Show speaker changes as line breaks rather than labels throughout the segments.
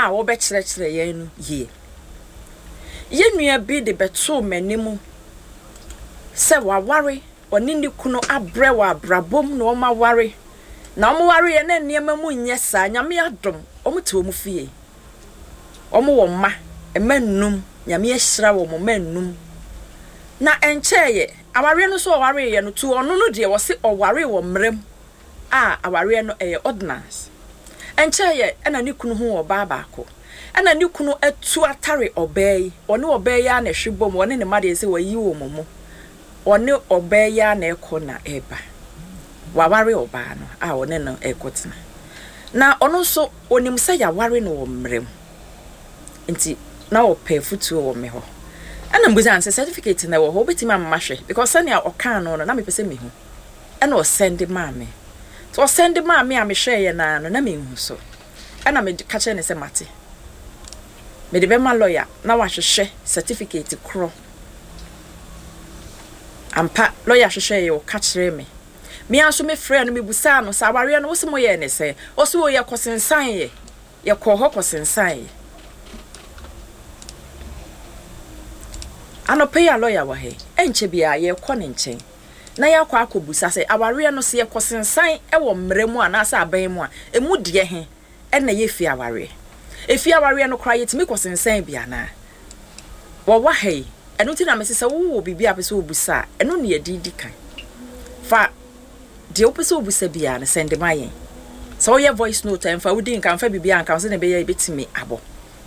a wo be kyerɛkyerɛ yɛn no ye nua bi de beto manimu se wa ware oni ni kunu abrɛ wa abrabom na o ma ware na o mo ware ye na nneɛma mu nyɛ saa nyame adom o mo te o mu fie o mo wo ma emanum nyame ahyira wo mo manum na enkyeye aware no so o ware ye no tu ono no de wo se o ware wo mrem a aware no ordinance enkyeye na ni kunu ho oba baako ana ni kunu atu atare obey one obey ya na hwebom one ne made se wayi wo momo one obey ya na ekọ na eba waware oba no a one no ekotena na ono so onim se ya ware no wo mrem nti na ope futu wo me ho ana mbuza anse certificate na wo ho betima mahwe because sania okan no na me pese me ho ana o send ma me so o send ma me a me hwe ye na no na me hu so ana me ka che ne se mate me de be ma lawyer na wa hwehwe certificate kro ampa lawyer hwehwe ye o ka kire me aso me frɛ no me busa no sa ware no wo se mo ye ne se o se wo ye kosensan ye kɔ hɔ kosensan ye ano pay a lawyer wa he enche bia ye kɔ ne nkyɛn na ya kɔ akɔbusa sɛ aware no se ye kosensan wo mremu ana sa aban mu a emu de he na ye fi aware efi aware no kra yetimi kosensan bia na wo wa he enu ti na me se wo bibia pese obusa enu ne yedidi kan fa de opese obusa bia na send my yen so your voice note and fa wudi nkan fa bibia nkan se ne be ye betimi abo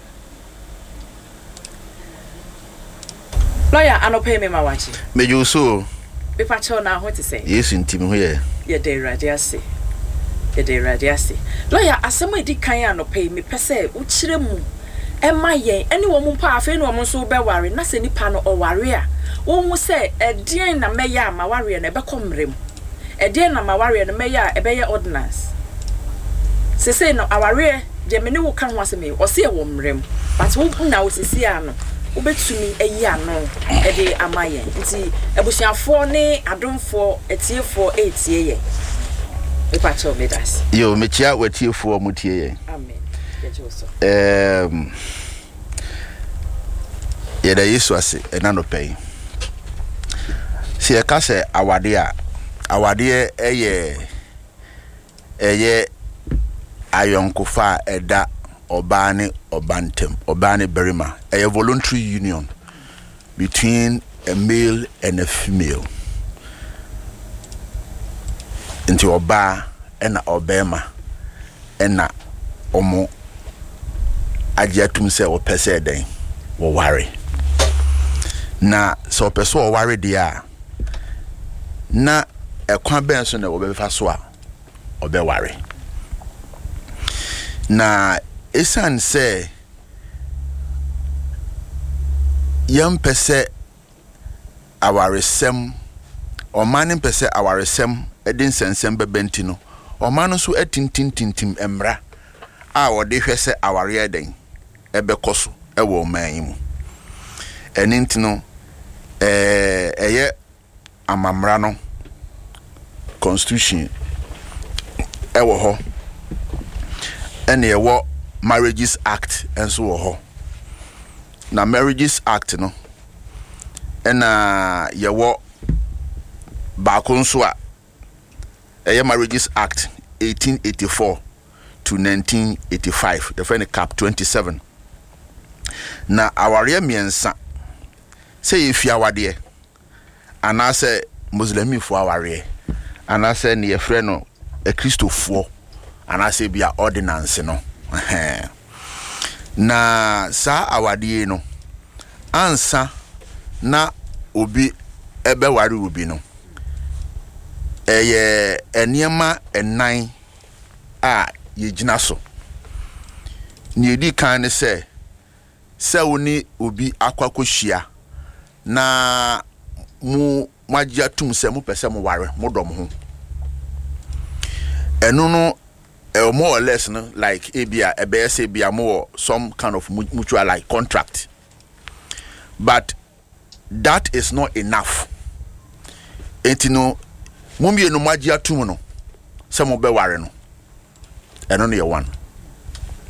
lawyer anope me ma wachi
me you so
be pacho na ho ti say
yes ntimi ho ye
de radiase de radiase lawyer asemo edi kan anope me pese wo kire mu ema yen ene wo mu pa afa ene wo so be ware na se nipa no o ware a wo mu se edien na meya ma ware na be komrem edien na ma ware na meya e be ye ordinance se say no aware je me ne wo kan ho aseme o se e wo mrem but wo na wo sisi ano wo betumi ayi ano e de amaye nti ebusuafo ne adomfo etiefo etie ye e pacho medas
yo mechia watiefo mutie ye
amen
yeda Yesu ase enano pay si e ka se awade eye ayonkofa eda obane obantem obane berima a voluntary union between a male and a female into oba and obema and omo agiatum se o pese den wo ware na so pese o ware dia na ekwan ben so na wo be fa so a obe ware na esan se yam pese awaresem o manin pese awaresem edin sensem bebenti no o manu so atintintintim emra a wo de hwese aware den ebe koso e wo man mu enintino eye amamra no constitution e wo ho ene wo marriages act enso wo ho na marriages act no ena ye wo ba konso a eye marriages act 1884 to 1985 the friend cap 27 na aware miensa say if awade ana say muslimi fo aware ana say ne ye frɛ no a Christofo ana say bia ordinance no na sa awade no ansa na obi ebe ware obi no eye eniema enan a yegina so ni edi kan ne se woni obi akwakohia na mu magia tum se mu pese mu ware mu dom ho enu no more or less no like ebia ebs ebia more some kind of mutual like contract, but that is not enough. Etino mumbi no magia tum no se mu be ware no eno ne one